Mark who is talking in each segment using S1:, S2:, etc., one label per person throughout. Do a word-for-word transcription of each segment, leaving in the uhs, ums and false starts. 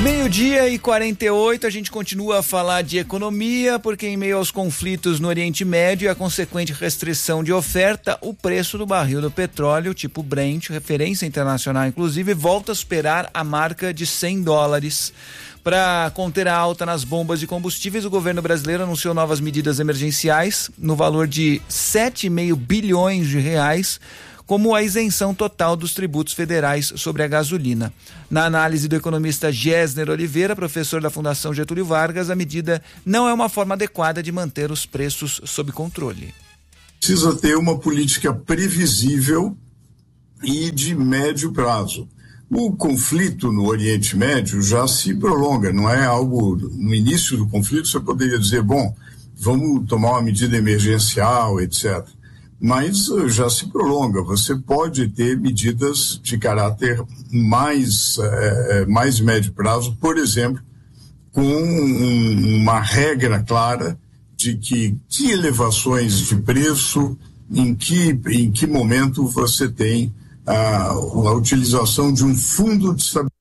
S1: Meio-dia e quarenta e oito, a gente continua a falar de economia, porque em meio aos conflitos no Oriente Médio e a consequente restrição de oferta, o preço do barril do petróleo, tipo Brent, referência internacional inclusive, volta a superar a marca de cem dólares. Para conter a alta nas bombas de combustíveis, o governo brasileiro anunciou novas medidas emergenciais no valor de sete vírgula cinco bilhões de reais, como a isenção total dos tributos federais sobre a gasolina. Na análise do economista Gessner Oliveira, professor da Fundação Getúlio Vargas, a medida não é uma forma adequada de manter os preços sob controle.
S2: Precisa ter uma política previsível e de médio prazo. O conflito no Oriente Médio já se prolonga, não é algo... No início do conflito você poderia dizer, bom, vamos tomar uma medida emergencial, etcétera. Mas já se prolonga. Você pode ter medidas de caráter mais, é, mais médio prazo, por exemplo, com um, uma regra clara de que, que elevações de preço, em que, em que momento você tem a, a utilização de um fundo de estabilidade.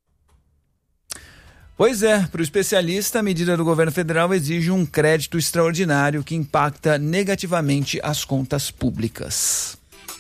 S1: Pois é, para o especialista, a medida do governo federal exige um crédito extraordinário que impacta negativamente as contas públicas.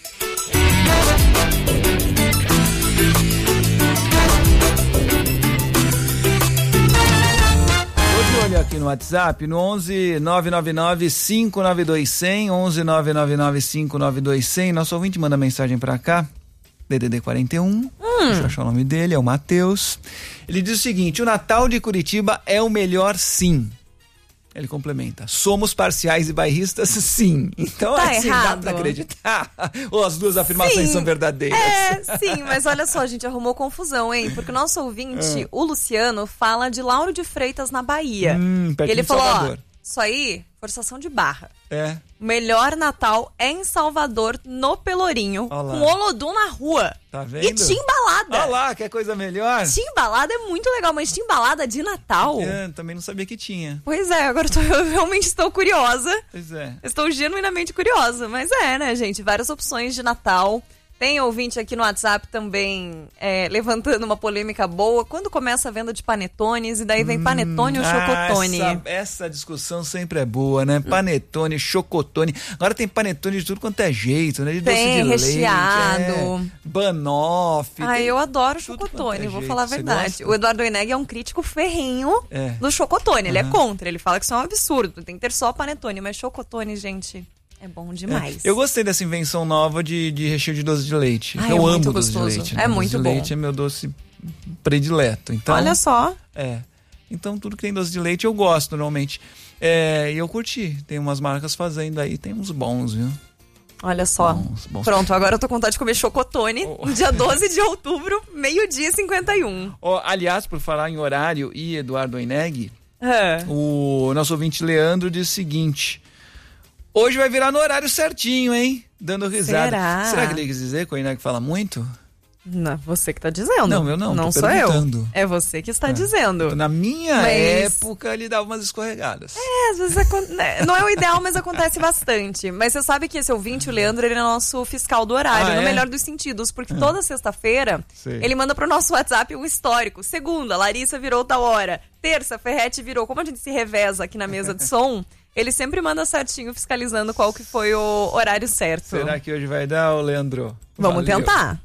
S1: Vou de olho aqui no WhatsApp, no onze nove nove nove cinco nove dois zero zero, onze nove nove nove cinco nove dois zero zero. Nosso ouvinte manda mensagem para cá. D D D quarenta e um, hum. Deixa eu achar o nome dele, é o Matheus. Ele diz o seguinte: o Natal de Curitiba é o melhor, sim. Ele complementa: somos parciais e bairristas, sim. Então,
S3: tá
S1: assim,
S3: errado.
S1: dá pra acreditar? Ou as duas afirmações
S3: sim.
S1: são verdadeiras?
S3: É, sim, mas olha só, a gente arrumou confusão, hein? Porque o nosso ouvinte, é. o Luciano, fala de Lauro de Freitas, na Bahia.
S1: Hum,
S3: e ele
S1: de
S3: falou,
S1: Salvador.
S3: ó, isso aí, forçação de barra.
S1: É.
S3: O melhor Natal é em Salvador, no Pelourinho, com Olodum na rua.
S1: Tá vendo?
S3: E timbalada.
S1: Olha lá, quer coisa melhor?
S3: Timbalada é muito legal, mas timbalada de Natal?
S1: É, também não sabia que tinha.
S3: Pois é, agora eu, tô, eu realmente estou curiosa.
S1: Pois é.
S3: Estou genuinamente curiosa, mas é, né, gente? Várias opções de Natal. Tem ouvinte aqui no WhatsApp também é, levantando uma polêmica boa. Quando começa a venda de panetones e daí vem hum, panetone ou chocotone?
S1: Ah, essa, essa discussão sempre é boa, né? Panetone, chocotone. Agora tem panetone de tudo quanto é jeito, né? De
S3: tem
S1: doce de
S3: recheado.
S1: Leite, é, banoffee.
S3: Ah, eu adoro chocotone, é vou jeito. falar a verdade. O Eduardo Oineg é um crítico ferrenho é. do chocotone. Ele uhum. é contra, ele fala que isso é um absurdo. Tem que ter só panetone, mas chocotone, gente... é bom demais.
S1: É. Eu gostei dessa invenção nova de, de recheio de doce de leite.
S3: Ai,
S1: eu
S3: é
S1: amo doce
S3: gostoso.
S1: de leite. Né?
S3: É
S1: doce
S3: muito
S1: de
S3: bom.
S1: leite é meu doce predileto. Então,
S3: olha só.
S1: É. Então tudo que tem doce de leite eu gosto normalmente. É, e eu curti. Tem umas marcas fazendo aí, tem uns bons, viu?
S3: Olha só. Bons, bons. Pronto, agora eu tô com vontade de comer chocotone. Oh. Dia doze de outubro, meio-dia e cinquenta e um.
S1: Oh, aliás, por falar em horário e Eduardo Oineg,
S3: é.
S1: o nosso ouvinte Leandro diz o seguinte: hoje vai virar no horário certinho, hein? Dando risada.
S3: Será?
S1: Será que ele quis dizer que o Oineg fala muito?
S3: Não, você que tá dizendo.
S1: Não, eu não,
S3: não sou eu. É você que está é. dizendo.
S1: Na minha mas... época, ele dava umas escorregadas.
S3: É, às vezes não é o ideal, mas acontece bastante. Mas você sabe que esse ouvinte, o Leandro, ele é nosso fiscal do horário, ah, no é? melhor dos sentidos, porque é. toda sexta-feira ele manda pro nosso WhatsApp um histórico. Segunda, Larissa virou tal hora. Terça, Ferrete virou. Como a gente se reveza aqui na mesa de som, ele sempre manda certinho, fiscalizando qual que foi o horário certo.
S1: Será que hoje vai dar, ô Leandro?
S3: Vamos Valeu. tentar.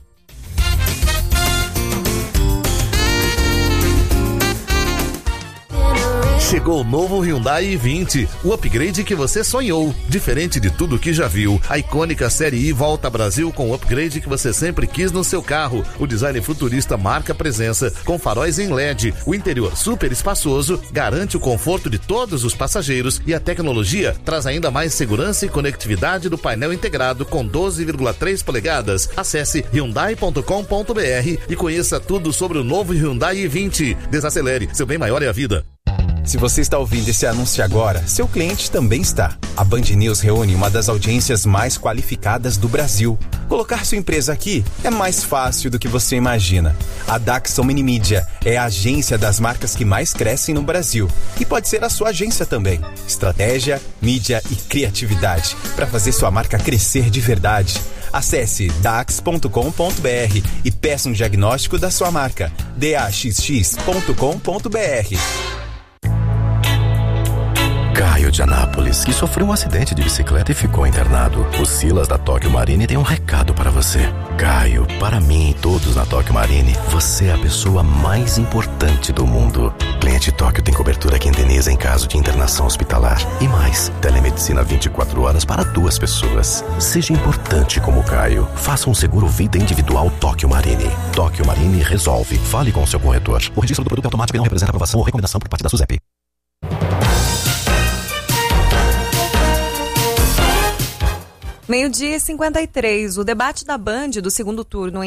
S4: Chegou o novo Hyundai i vinte, o upgrade que você sonhou. Diferente de tudo que já viu, a icônica Série I volta ao Brasil com o upgrade que você sempre quis no seu carro. O design futurista marca presença, com faróis em L E D. O interior super espaçoso garante o conforto de todos os passageiros e a tecnologia traz ainda mais segurança e conectividade do painel integrado com doze vírgula três polegadas. Acesse hyundai ponto com ponto b r e conheça tudo sobre o novo Hyundai i vinte. Desacelere, seu bem maior é a vida.
S5: Se você está ouvindo esse anúncio agora, seu cliente também está. A Band News reúne uma das audiências mais qualificadas do Brasil. Colocar sua empresa aqui é mais fácil do que você imagina. A Daxon Mini Mídia é a agência das marcas que mais crescem no Brasil. E pode ser a sua agência também. Estratégia, mídia e criatividade para fazer sua marca crescer de verdade. Acesse dax ponto com ponto b r e peça um diagnóstico da sua marca. d a x x ponto com ponto b r.
S6: Caio de Anápolis, que sofreu um acidente de bicicleta e ficou internado. O Silas da Tóquio Marine tem um recado para você. Caio, para mim e todos na Tóquio Marine, você é a pessoa mais importante do mundo. Cliente Tóquio tem cobertura que indeniza em caso de internação hospitalar. E mais, telemedicina vinte e quatro horas para duas pessoas. Seja importante como Caio. Faça um seguro vida individual Tóquio Marine. Tóquio Marine resolve. Fale com o seu corretor. O registro do produto é automático e não representa aprovação ou recomendação por parte da SUSEP.
S3: Meio-dia e cinquenta e três. O debate da Band do segundo turno em